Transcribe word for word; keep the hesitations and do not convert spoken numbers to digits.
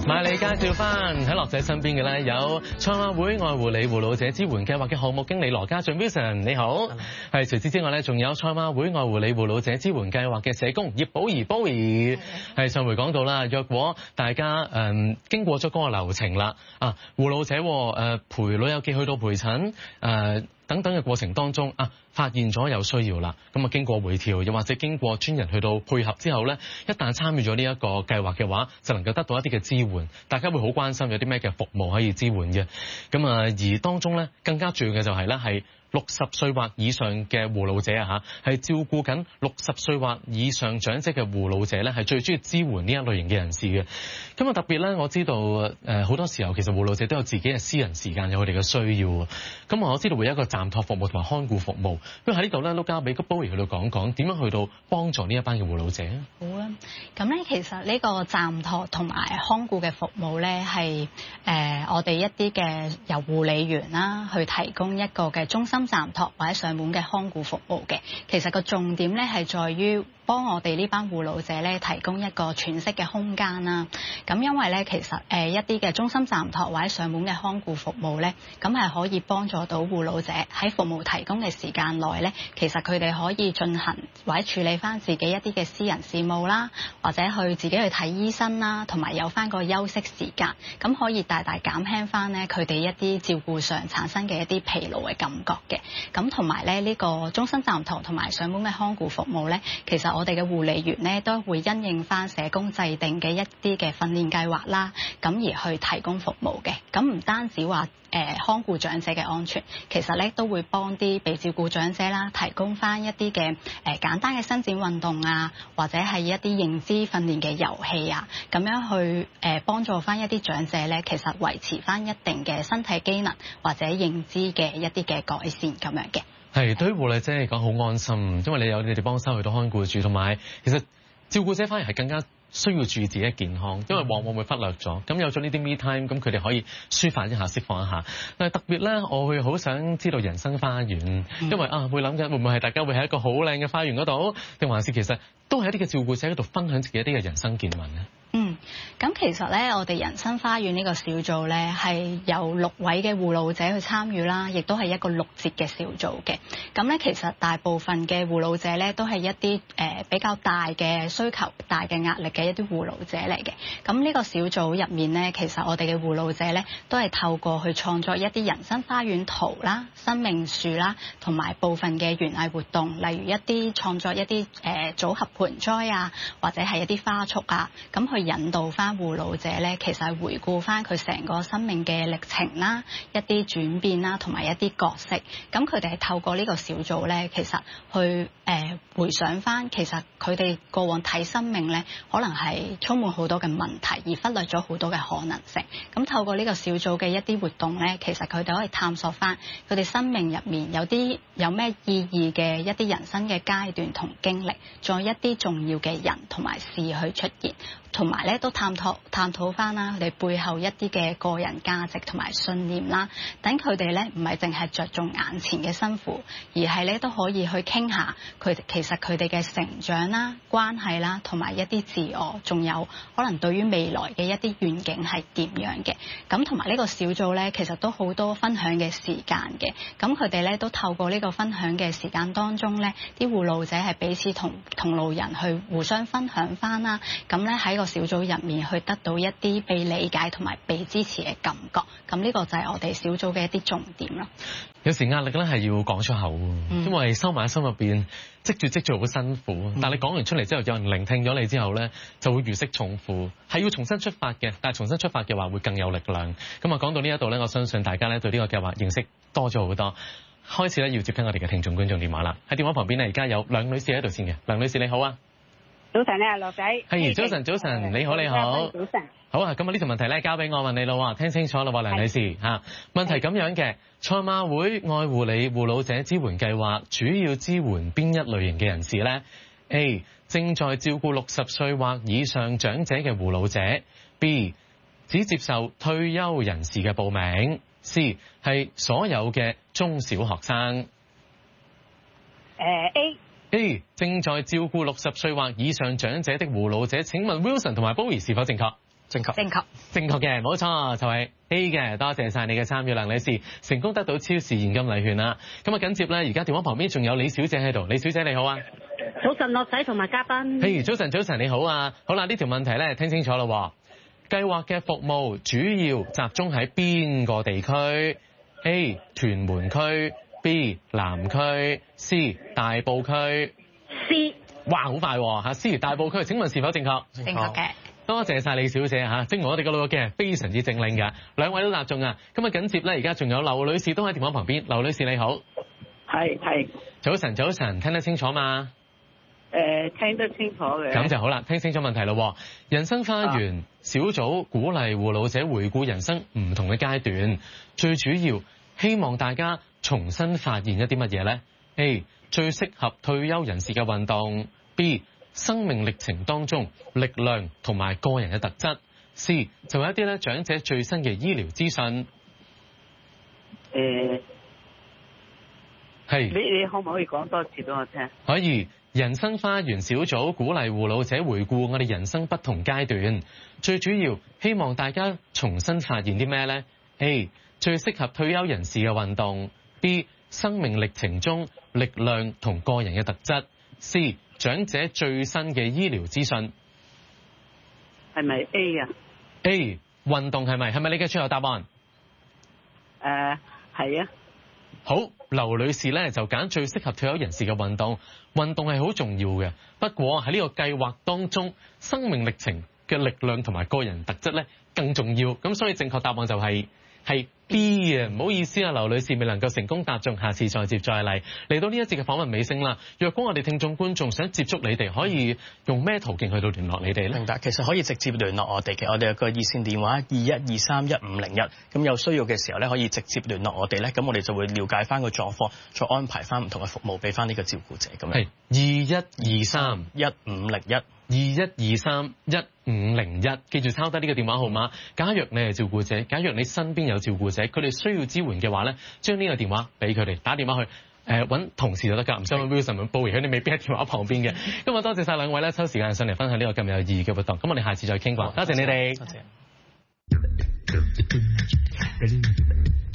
埋你介紹翻喺樂仔身邊嘅咧，有賽馬會愛護你護老者支援計劃嘅項目經理羅家俊 Wilson， 你好。係除此之外咧，仲有賽馬會愛護你護老者支援計劃嘅社工葉寶儀 Bowie。係上回講到啦，若果大家誒、嗯、經過咗嗰個流程啦，啊護老者誒、呃、陪老友記去到陪診誒。呃等等嘅過程當中啊，發現咗有需要啦，咁啊經過回調，又或者經過專人去到配合之後咧，一旦參與咗呢一個計劃嘅話，就能夠得到一啲嘅支援。大家會好關心有啲咩嘅服務可以支援嘅。咁啊，而當中咧更加重要嘅就係咧係六十歲或以上嘅護老者啊嚇，係照顧緊六十歲或以上長者嘅護老者咧，係最中意支援呢一類型嘅人士嘅。咁啊特別咧，我知道誒好多時候其實護老者都有自己嘅私人時間，有佢哋嘅需要。咁我知道會有一個暫託服務同埋看顧服務。咁喺呢度咧，都交俾 Bowie 去到講講點樣去到幫助呢一班嘅護老者。 好啊，咁咧其實呢個暫託同埋看顧嘅服務咧係誒我哋一啲嘅由護理員啦去提供一個嘅中心暫託或者上門嘅看顧服務嘅。其實個重點咧係在於幫我哋呢班護老者咧提供一個喘息嘅空間啦。咁因為咧其實誒一啲嘅中心暫託或者上門嘅看顧服務咧，咁係可以幫助到護老者喺服務提供嘅時間內咧，其實佢哋可以進行或者處理翻自己一啲嘅私人事務啦，或者去自己去睇醫生啦，同埋有翻個休息時間，咁可以大大減輕翻咧佢哋一啲照顧上產生嘅一啲疲勞嘅感覺嘅。咁同埋咧呢個中心暫託同埋上門嘅看顧服務咧，其實我哋嘅護理員咧都會因應翻社工制定嘅一啲嘅訓練計劃啦，咁而去提供服務嘅。咁唔單止話誒看顧長者嘅安全，其實咧都會幫啲被照顧長者啦，提供翻一啲嘅誒簡單嘅伸展運動啊，或者係一啲認知訓練嘅遊戲啊，咁樣去誒幫助翻一啲長者咧，其實維持翻一定嘅身體機能或者認知嘅一啲嘅改善咁樣嘅。 係對於護理者嚟講好安心，因為你有你哋幫手去到看顧住，同埋其實照顧者反而係更加需要注意自己嘅健康，因為往往會忽略咗。咁有咗呢啲 me time，咁佢哋可以抒發一下、釋放一下。但係特別咧，我會好想知道人生花園，因為啊會諗緊會唔會係大家會喺一個好靚嘅花園嗰度，定還是其實都係一啲嘅照顧者喺度分享自己一啲嘅人生見聞咧？ 嗯，咁其實咧，我哋人生花園呢個小組咧係有六位嘅護老者去參與啦，亦都係一個六節嘅小組嘅。咁咧，其實大部分嘅護老者咧都係一啲誒、呃、比較大嘅需求、大嘅壓力嘅一啲護老者嚟嘅。咁呢個小組入面咧，其實我哋嘅護老者咧都係透過去創作一啲人生花園圖啦、生命樹啦，同埋部分嘅園藝活動，例如一啲創作一啲誒、呃、組合盆栽啊，或者係一啲花束啊，咁去引導翻護老者咧，其實係回顧翻佢成個生命嘅歷程啦，一啲轉變啦，同埋一啲角色。咁佢哋係透過呢個小組咧，其實去誒、呃、回想翻，其實佢哋過往睇生命咧，可能係充滿好多嘅問題，而忽略咗好多嘅可能性。咁透過呢個小組嘅一啲活動咧，其實佢哋可以探索翻佢哋生命入面有啲有咩意義嘅一啲人生嘅階段同經歷，再一啲重要嘅人同埋事去出現。同埋咧都探討探討翻啦，佢哋背後一啲嘅個人價值同埋信念啦，等佢哋咧唔係淨係着重眼前嘅辛苦，而係咧都可以去傾下佢其實佢哋嘅成長啦、關係啦，同埋一啲自我，仲有可能對於未來嘅一啲願景係點樣嘅。咁同埋呢個小組咧，其實都好多分享嘅時間嘅。咁佢哋咧都透過呢個分享嘅時間當中咧，啲護老者係彼此同同路人去互相分享翻啦。咁咧喺個小組入面去得到一啲被理解同埋被支持嘅感覺，咁呢個就係我哋小組嘅一啲重點咯。 有時壓力咧係要講出口，嗯、因為收埋喺心入邊積住積住好辛苦。嗯、但係你講完出嚟之後，有人聆聽咗你之後咧，就會如釋重負，係要重新出發嘅。但係重新出發嘅話會更有力量。咁啊講到呢一度咧，我相信大家咧對呢個計劃認識多咗好多。開始咧要接聽我哋嘅聽眾觀眾電話啦。喺電話旁邊咧，而家有梁女士喺度先嘅。梁女士你好啊。 早晨咧，樂仔。 係早晨，早晨，你好，你好。 早晨。 好啊，咁啊呢條問題咧交俾我問你咯，聽清楚啦，梁女士嚇。問題咁樣嘅，賽馬會愛護你護老者支援計劃主要支援邊一類型嘅人士咧 ？A. 正在照顧六十歲或以上長者嘅護老者 ；B. 只接受退休人士嘅報名 ；C. 係所有嘅中小學生。 誒、uh, A。 A 正在照顧六十歲或以上長者的護老者，請問 Wilson 同埋 Bowie 是否正確？ 正確， 正確， 正確嘅，冇錯，就係 A 嘅。多謝晒你嘅參與，梁女士成功得到超市現金禮券啦。咁啊緊接咧，而家電話旁邊仲有李小姐喺度。李小姐你好啊， 早晨，樂仔同埋嘉賓。 嘿，早晨，早晨你好啊。好啦，呢條問題咧聽清楚啦。計劃嘅服務主要集中喺邊個地區 ？A. 屯門區 B. 南區 C. 大埔區 C。 哇，好快喎嚇 C. 大埔區，請問是否正確？ 正確嘅。多謝晒李小姐嚇，正如我哋個老嘅非常之正領㗎，兩位都答中啊！咁啊緊接咧，而家仲有劉女士都喺電話旁邊。劉女士你好， 係係。 早晨早晨，聽得清楚嘛？ 誒、呃，聽得清楚嘅。 咁就好啦，聽清楚問題咯。人生花園、啊、小組鼓勵護老者回顧人生唔同嘅階段，最主要希望大家重新發現一啲乜嘢呢？ A. 最適合退休人士嘅運動 B. 生命歷程當中力量同埋個人嘅特質 C. 就有一啲咧長者最新嘅醫療資訊。 誒、 呃，係你你可唔可以講多次俾我聽？ 可以。人生花園小組鼓勵護老者回顧我哋人生不同階段，最主要希望大家重新發現啲咩呢？ A. 最適合退休人士嘅運動 B. 生命歷程中力量同個人嘅特質 C. 長者最新嘅醫療資訊。 係咪 A 啊 A. 運動係咪？係咪你嘅最後答案？ 誒、呃，係啊。 好，劉女士咧就揀最適合退休人士嘅運動，運動係好重要嘅。不過喺呢個計劃當中，生命歷程嘅力量同埋個人特質咧更重要。咁所以正確答案就係係 B 啊！唔好意思啊，劉女士未能夠成功答中，下次再接再厲。嚟到呢一節嘅訪問尾聲啦。若果我哋聽眾觀眾想接觸你哋，可以用咩途徑去到聯絡你哋咧？ 明白，其實可以直接聯絡我哋嘅，我哋有個熱線電話二一二三一五零一，咁有需要嘅時候咧，可以直接聯絡我哋咧，咁我哋就會了解翻個狀況，再安排翻唔同嘅服務俾翻呢個照顧者咁樣。 係二一二三一五零一。 二一二三一五零一，記住抄低呢個電話號碼。假若你係照顧者，假若你身邊有照顧者，佢哋需要支援嘅話咧，將呢個電話俾佢哋，打電話去誒揾、呃、同事就得㗎，唔使揾 Wilson 報兒，佢哋未必喺電話旁邊嘅。今日多謝晒兩位咧，抽時間上嚟分享呢個咁有意義嘅活動。咁我哋下次再傾過，多謝你哋。 多謝。